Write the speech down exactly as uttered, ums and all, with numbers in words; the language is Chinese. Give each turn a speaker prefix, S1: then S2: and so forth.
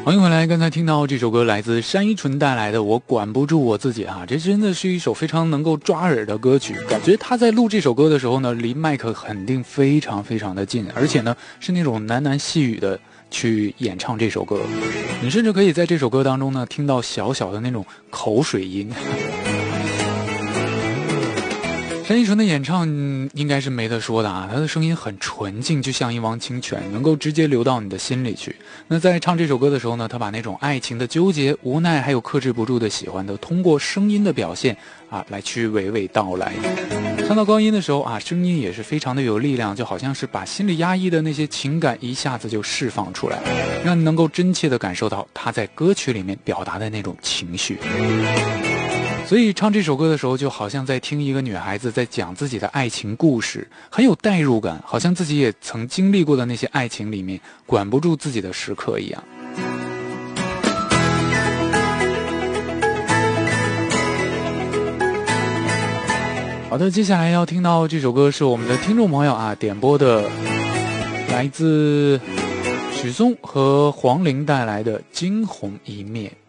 S1: 欢迎回来，刚才听到这首歌来自单依纯带来的《我管不住我自己》啊，这真的是一首非常能够抓耳的歌曲。感觉他在录这首歌的时候呢，离麦克肯定非常非常的近，而且呢是那种喃喃细语的去演唱这首歌。你甚至可以在这首歌当中呢听到小小的那种口水音。单依纯的演唱应该是没得说的啊，她的声音很纯净，就像一汪清泉，能够直接流到你的心里去。那在唱这首歌的时候呢，她把那种爱情的纠结、无奈，还有克制不住的喜欢的，通过声音的表现啊，来去娓娓道来。唱到高音的时候啊，声音也是非常的有力量，就好像是把心里压抑的那些情感一下子就释放出来，让你能够真切的感受到她在歌曲里面表达的那种情绪。所以唱这首歌的时候，就好像在听一个女孩子在讲自己的爱情故事，很有代入感，好像自己也曾经历过的那些爱情里面管不住自己的时刻一样。好的，接下来要听到这首歌是我们的听众朋友啊点播的，来自许嵩和黄龄带来的《惊鸿一面》。